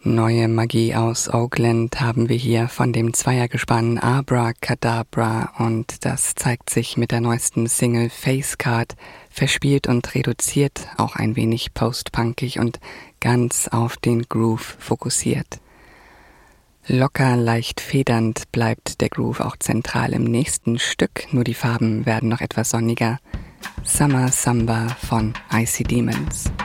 Neue Magie aus Oakland haben wir hier von dem Zweiergespann Abracadabra und das zeigt sich mit der neuesten Single Face Card, verspielt und reduziert, auch ein wenig postpunkig und ganz auf den Groove fokussiert. Locker, leicht federnd bleibt der Groove auch zentral im nächsten Stück, nur die Farben werden noch etwas sonniger. Summer Samba von Icy Demons.